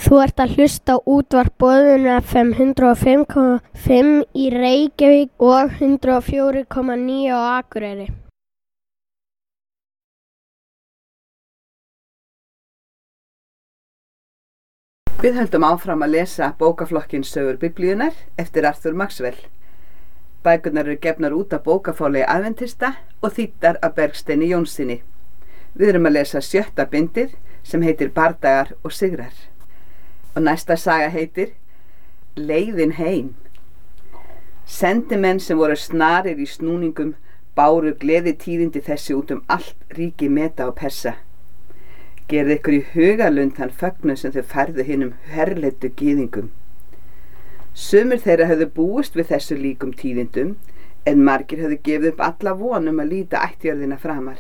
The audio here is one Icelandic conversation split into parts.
Þú ert að hlusta á útvarp Boðun FM 105,5 í Reykjavík og 104,9 á Akureyri. Við höldum áfram að lesa bókaflokkinn Sögur Biblíunnar eftir Arthur Maxwell. Bækurnar eru gefnar út af bókafálagi Adventista og þýddar af Bergsteini Jónssyni. Við erum að lesa 7. bindið sem heitir Bardagar og sigrar. Og næsta saga heitir Leiðin heim. Sendimenn sem voru snarir í snúningum báru gleðitíðindi þessi út allt ríki Meda og Persa. Gerði ykkur í hugalund þann fögnuð sem þau færðu hinum herleitu gyðingum. Sumir þeirra höfðu búist við þessu líkum tíðindum, en margir höfðu gefið upp alla von að líta ættjörðina framar.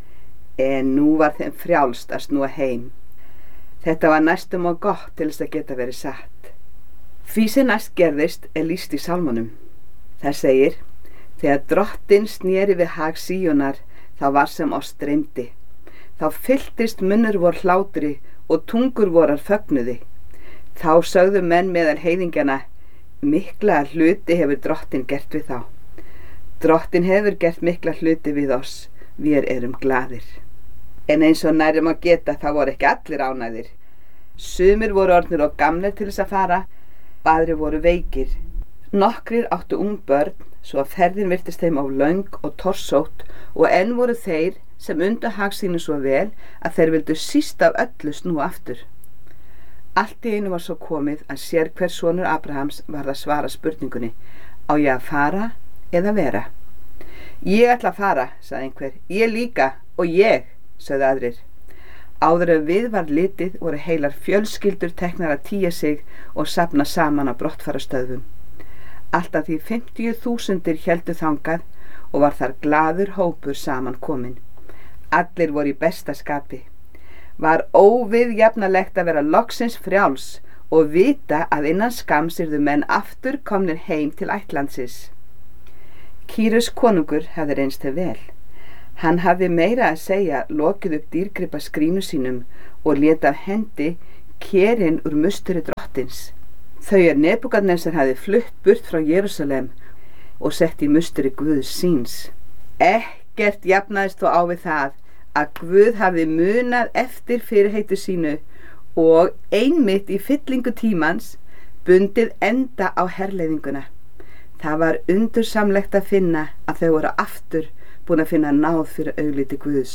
En nú var þeim frjálst að snúa heim. Þetta var næstum og gott til þess að geta verið satt. Því sem næst gerðist lýst í sálmunum. Það segir: þegar drottinn sneri við hag Síonar, þá var sem oss dreymdi. Þá fylltist munnur vor hlátri og tungur vorar fögnuði. Þá sögðu menn meðal heiðingjana: mikla hluti hefur drottinn gert við þá. Drottinn hefur gert mikla hluti við oss, við erum glaðir. En eins og nærum að geta þá voru ekki allir ánægðir. Sumir voru orðnir og gamlir til þess að fara, aðrir voru veikir. Nokkrir áttu ung börn, svo að ferðin virtist þeim of löng og torsótt, og enn voru þeir sem undu hag sínu svo vel að þeir vildu síst af öllu snúa aftur. Allt í einu var svo komið að sér hver sonur Abrahams varð að svara spurningunni: á ég að fara eða vera? Ég ætla að fara, sagði einhver. Ég líka, og ég, sögðu aðrir. Áður en við var litið voru heilar fjölskyldur teknar að tía sig og safna saman á brottfarastöðvum. Alltaf því 50.000 héldu þangað og var þar glaður hópur saman kominn. Allir voru í besta skapi. Var óviðjafnalegt að vera loksins frjáls og vita að innan skamms yrðu menn aftur komnir heim til ættlandsins. Kýrus konungur hafði reynst þau vel. Hann hafði meira að segja lokið upp dýrgripa skrínu sínum og lét af hendi kerin úr musteri drottins. Þau Nebúkadnesar hafði flutt burt frá Jerúsalem og sett í musteri Guðs síns. Ekkert jafnaðist þó á við það að Guð hafði munað eftir fyrirheitu sínu og einmitt í fyllingu tímans bundið enda á herleiðinguna. Það var undursamlegt að finna að þau voru aftur búin að finna náð fyrir augliti Guðs.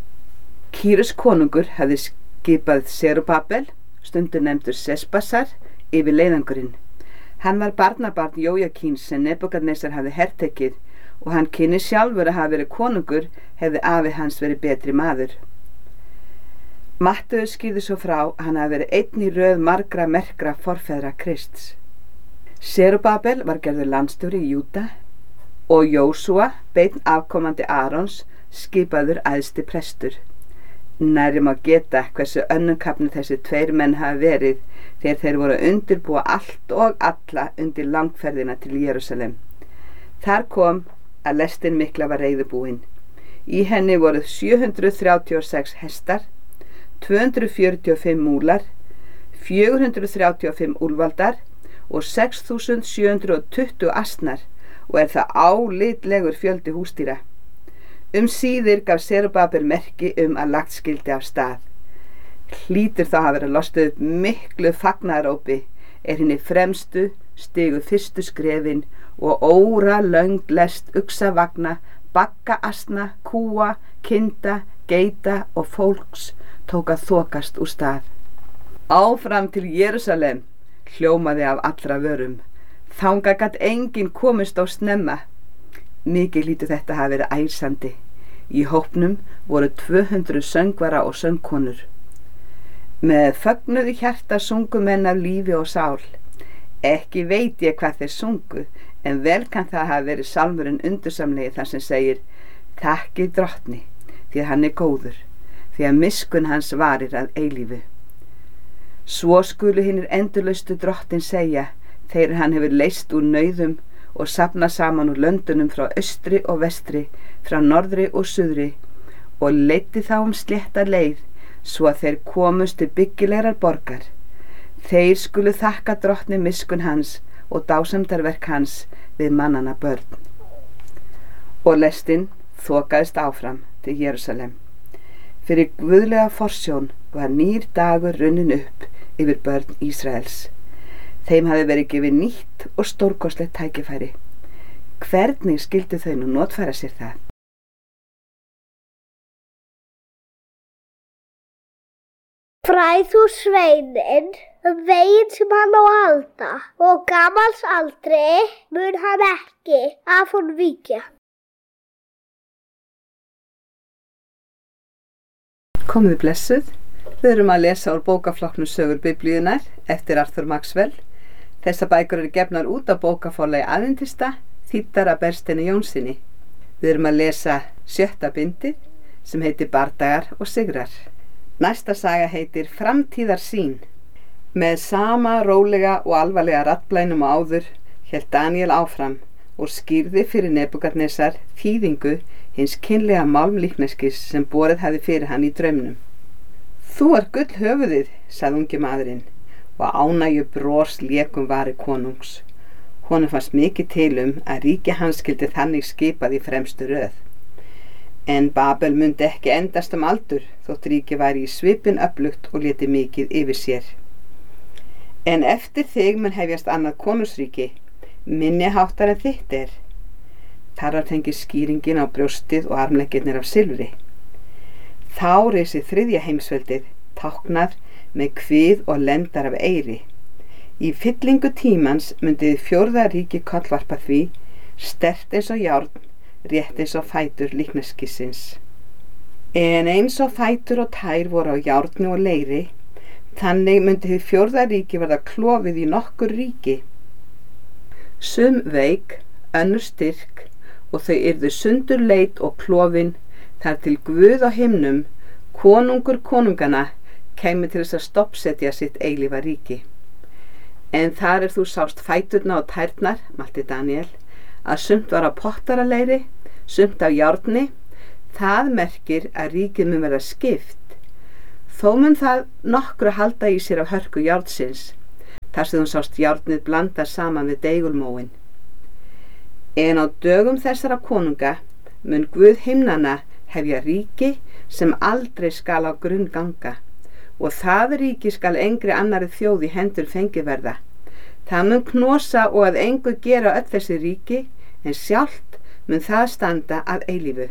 Kýrus konungur hafði skipað Serubabel, stundur nefndur Sesbasar, yfir leiðangurinn. Hann var barnabarn Jójakíns sem Nebúkadnesar hafði hertekið og hann kynni sjálfur að hafa verið konungur hefði afi hans verið betri maður. Matteus skýrði svo frá að hann hafi verið einn í röð margra merkra forfeðra Krists. Serubabel var gerður landstjóri í Júda og Jósúa, beinn afkomandi Arons, skipaður æðsti prestur. Nærri má geta hversu önnumkafnir þessi tveir menn hafa verið þegar þeir voru að undirbúa allt og alla undir langferðina til Jerúsalem. Þar kom að lestin mikla var reiðubúin. Í henni voru 736 hestar, 245 múlar, 435 úlfaldar og 6.720 asnar, og það álitlegur fjöldi húsdýra. Síðir gaf Serubabel merki að lagt skyldi af stað. Hlýtur þá hafa verið lostið upp miklu fagnaðarópi hinni fremstu stigu fyrstu skrefin og óra löng lest uxavagna, bagga asna, kúa, kinda, geita og fólks tók að þokast úr stað. Áfram til Jerúsalem, hljómaði af allra vörum. Þangað gat enginn komist á snemma. Mikið hlýtur þetta hafa verið æsandi. Í hópnum voru 200 söngvara og söngkonur. Með fögnuðu hjarta sungu menn af lífi og sál. Ekki veit ég hvað þeir sungu, en vel kann það hafa verið sálmurinn undursamlegi þar sem segir: þakkið drottni, því að hann góður, því að miskunn hans varir að eilífu. Svo skulu hinir endurlaustu drottin segja, þegar hann hefur leyst úr nauðum og safnað saman úr löndunum frá austri og vestri, frá norðri og suðri, og leiddi þá slétta leið, svo að þeir komust til byggilegrar borgar. Þeir skulu þakka drottni miskunn hans og dásemdarverk hans við mannanna börn. Og lestin þokaðist áfram til Jerúsalem. Fyrir guðlega forsjón var nýr dagur runnin upp yfir börn Ísraels. Þeim hafði verið gefið nýtt og stórkostlegt tækifæri. Hvernig skyldu þau nú notfæra sér það? Fræð þú sveininn veginn sem hann á að halda, og gamals aldri mun hann ekki af honum víkja. Komið blessuð. Við erum að lesa úr bókaflokknum Sögur Biblíunnar eftir Arthur Maxwell. Þessar bækur eru gefnar út á bókaforlagi Aðventista, þýddar af Bergsteini Jónssyni. Við erum að lesa 7. bindið sem heitir Bardagar og sigrar. Næsta saga heitir Framtíðarsýn. Með sama rólega og alvarlega raddblænum og áður hélt Daniel áfram og skýrði fyrir Nebúkadnesar þýðingu hins kynlega málmlíkneskis sem borið hafði fyrir hann í draumnum. Þú ert gull höfuðið, sagði ungi maðurinn, og ánægju bros lékum vari konungs. Honum fannst mikið til að ríki hans skyldi þannig skipað í fremstu röð. En Babel mundi ekki endast aldur, þótt ríki væri í svipinn öflugt og léti mikið yfir sér. En eftir þig mun hefjast annað konungsríki, minni háttar en þitt er. Þar var tengið skýringin á brjóstið og armleggirnir af silfri. Þá reisi 3. heimsveldið, táknað með kvið og lendar af eyri. Í fyllingu tímans myndi 4. ríki kollvarpa því, sterkt eins og járn, rétt eins og fætur líkneskissins. En eins og fætur og tær voru á járni og leiri, þannig myndi hið 4. ríki verða klofið í nokkur ríki. Sum veik, önnur styrk, og þau yrðu sundurleit og klofin, þar til Guð á himnum, konungur konungana, kæmi til þess að stoppsetja sitt eilífa ríki. En þar þú sást fæturna og tærnar, mælti Daniel, að sumt var á pottaraleiri, sumt á járni, það merkir að ríkið mun verða skipt. Þó mun það nokkru halda í sér af hörku járnsins, þar sem þú sást járnið blanda saman við deigulmóin. En á dögum þessara konunga mun Guð himnanna hefja ríki sem aldrei skal á grunn ganga, og það ríki skal engri annari þjóð í hendur fengið verða. Það mun knosa og að engu gera öll þessi ríki, en sjálft mun það standa að eilífu.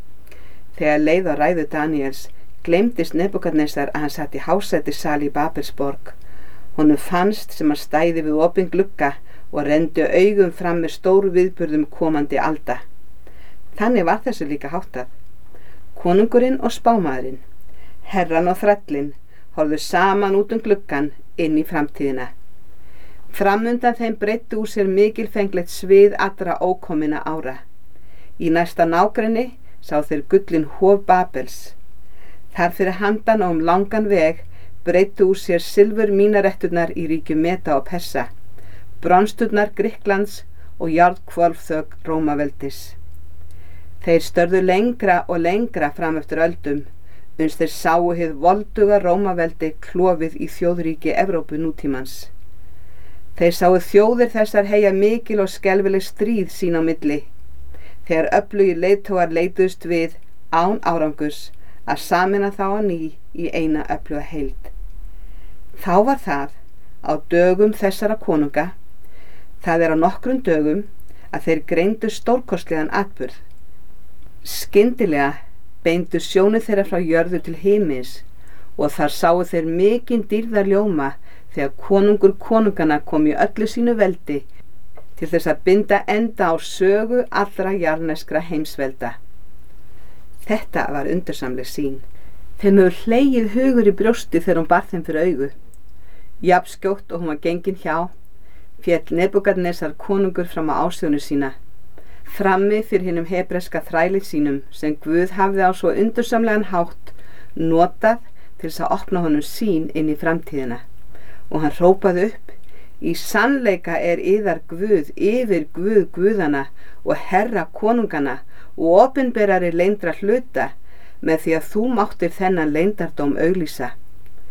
Þegar leið á ræðu Daniels gleymdist Nebúkadnesar að hann satt í hásætissal í Babelsborg. Honum fannst sem að stæði við opinn glugga og renndi augum fram með stóru viðburðum komandi alda. Þannig var þessu líka háttað. Konungurinn og spámaðurinn, herran og þrællinn, horfðu saman út gluggan inn í framtíðina. Framundan þeim breiddi úr sér mikilfenglegt svið allra ókominna ára. Í næsta nágrenni sá þeir gullin hof Babels. Þar fyrir handan og langan veg breiddi úr sér silfur mínaretturnar í ríkjum Meda og Persa, bronsturnar Grikklands og járnhvolfþök Rómaveldis. Þeir störðu lengra og lengra fram eftir öldum, uns þeir sáu hið volduga Rómaveldi klofið í þjóðríki Evrópu nútímans. Þeir sáu þjóðir þessar heyja mikil og skelfileg stríð sín á milli, þegar öflugir leiðtogar leituðust við án árangurs að sameina þá á ný í eina öfluga heild. Þá var það á dögum þessara konunga, það er á nokkrum dögum, að þeir greindu stórkostlegan atburð. Skyndilega beindu sjónir þeirra frá jörðu til himins og þar sáu þeir mikinn dýrðarljóma þegar konungur konungana kom í öllu sínu veldi til þess að binda enda á sögu allra jarneskra heimsvelda. Þetta var undursamleg sýn. Þeim hefur hlegið hugur í brjósti þegar hún bar þeim fyrir augu. Jafnskjótt og hún var gengin hjá, féll Nebúkadnesar konungur fram á ásjónu sína, frammi fyrir hinum hebreska þræli sínum sem Guð hafði á svo undursamlegan hátt notað til þess að opna honum sýn inn í framtíðina. Og hann hrópaði upp: í sannleika er yðar Guð yfir Guð guðana og herra konungana og opinberari leyndra hluta með því að þú máttir þennan leyndardóm auglýsa.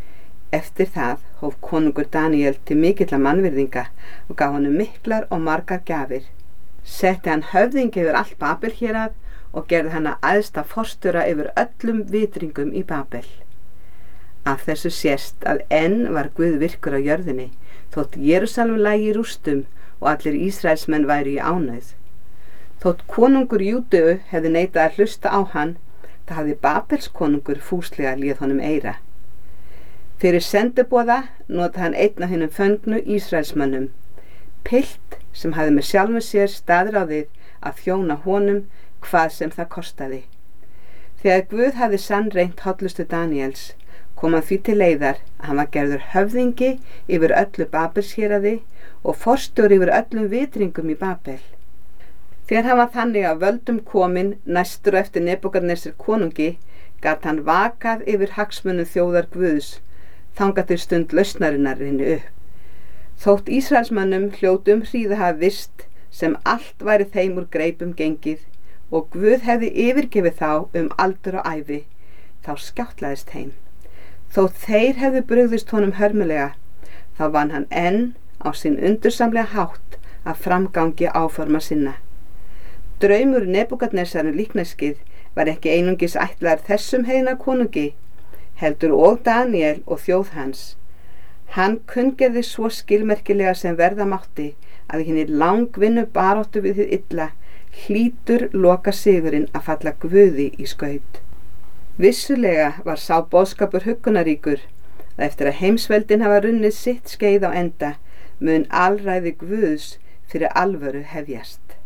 Eftir það hóf konungur Daníel til mikilla mannvirðinga og gaf honum miklar og margar gjafir. Setti hann höfðing yfir allt Babel hérað og gerði hann að æðsta forstjóra yfir öllum vitringum í Babel. Af þessu sést að enn var Guð virkur á jörðinni, þótt Jerúsalem lægi í rústum og allir Ísraelsmenn væru í ánauð. Þótt konungur Júdeu hefði neitað að hlusta á hann, það hafði Babels konungur fúslega léð honum eyra. Fyrir sendiboða notaði hann einn af hinum föngnu Ísraelsmönnum, pilt sem hafði með sjálfum sér staðráðið að þjóna honum hvað sem það kostaði. Þegar Guð hafði sannreynt hollustu Daníels, kom hann því til leiðar að hann var gerður höfðingi yfir öllu Babelshéraði og forstjóri yfir öllum vitringum í Babel. Þegar hann var þannig að völdum kominn næstur eftir Nebúkadnesar konungi, gat hann vakað yfir hagsmunum þjóðar Guðs, þangað til stund lausnarinnar rinni upp. Þótt Ísraelsmönnum hljótum hríða hafa vist sem allt væri þeim úr greipum gengið og Guð hefði yfirgefið þá aldur og ævi, þá skjáttlaðist heim. Þótt þeir hefðu brugðist honum hörmulega, þá vann hann enn á sinn undursamlega hátt að framgangi áforma sinna. Draumur Nebúkadnesar líkneskið var ekki einungis ætlaður þessum heiðna konungi, heldur og Daníel og þjóð hans. Hann kunngerði svo skilmerkilega sem verða mátti að hinni langvinnu baráttu við hið illa hlýtur loka sigurinn að falla Guði í skaut. Vissulega var sá boðskapur huggunaríkur að eftir að heimsveldin hafa runnið sitt skeið á enda mun alræði Guðs fyrir alvöru hefjast.